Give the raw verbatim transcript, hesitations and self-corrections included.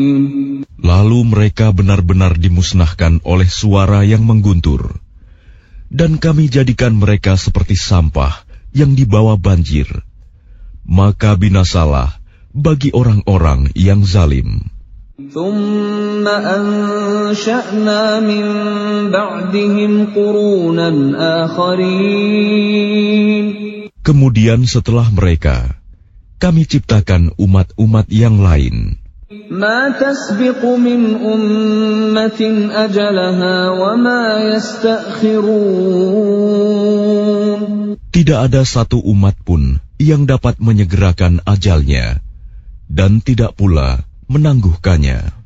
Lalu mereka benar-benar dimusnahkan oleh suara yang mengguntur, dan kami jadikan mereka seperti sampah yang dibawa banjir. Maka binasalah bagi orang-orang yang zalim. ثُمَّ أَنشَأْنَا مِن بَعْدِهِمْ قُرُونًا آخَرِينَ. Kemudian setelah mereka, kami ciptakan umat-umat yang lain. مَا تَسْبِقُ مِنْ أُمَّةٍ أَجَلَهَا وَمَا يَسْتَأْخِرُونَ. Tidak ada satu umat pun yang dapat menyegerakan ajalnya, dan tidak pula menangguhkannya.